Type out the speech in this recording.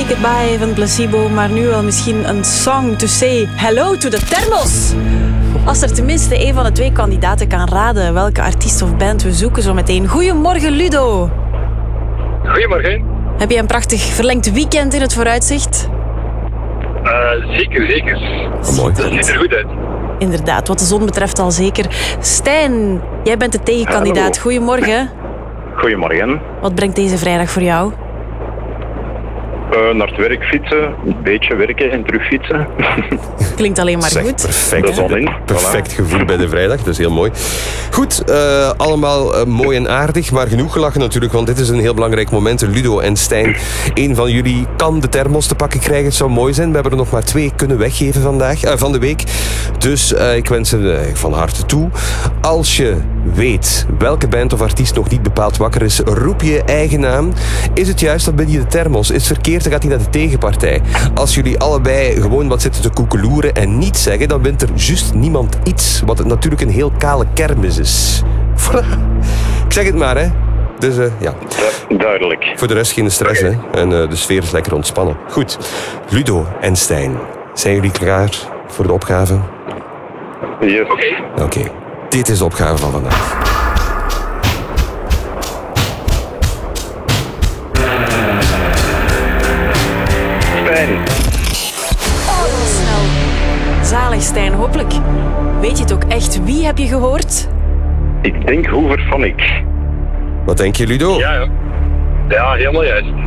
Goodbye van Placebo, maar nu wel misschien een song to say hello to the thermos. Als er tenminste een van de twee kandidaten kan raden welke artiest of band we zoeken zo meteen. Goedemorgen Ludo. Goedemorgen. Heb je een prachtig verlengd weekend in het vooruitzicht? Zeker. Mooi. Dat ziet er goed uit. Inderdaad, wat de zon betreft al zeker. Stijn, jij bent de tegenkandidaat. Hallo. Goedemorgen. Goedemorgen. Wat brengt deze vrijdag voor jou? Naar het werk fietsen, een beetje werken en terug fietsen. Klinkt alleen maar Zeg, goed. perfect. De zon in. Perfect gevoel bij de vrijdag, dat is heel mooi. Goed, allemaal mooi en aardig, maar genoeg gelachen natuurlijk, want dit is een heel belangrijk moment. Ludo en Stijn, één van jullie kan de thermos te pakken krijgen. Het zou mooi zijn. We hebben er nog maar 2 kunnen weggeven van de week. Dus ik wens ze van harte toe. Als je weet welke band of artiest nog niet bepaald wakker is, roep je eigen naam. Is het juist, dan ben je de thermos. Is het verkeerd, dan gaat hij naar de tegenpartij. Als jullie allebei gewoon wat zitten te koekeloeren en niet zeggen, dan wint er juist niemand iets. Wat natuurlijk een heel kale kermis is. Voilà. Ik zeg het maar, hè. Dus ja. Duidelijk. Voor de rest geen stress, hè. En de sfeer is lekker ontspannen. Goed. Ludo en Stijn, zijn jullie klaar voor de opgave? Yes. Oké. Dit is de opgave van vandaag. Stijn. Oh, dat was snel. Zalig Stijn, hopelijk. Weet je het ook echt? Wie heb je gehoord? Ik denk Hooverphonic. Wat denk je, Ludo? Ja, helemaal juist.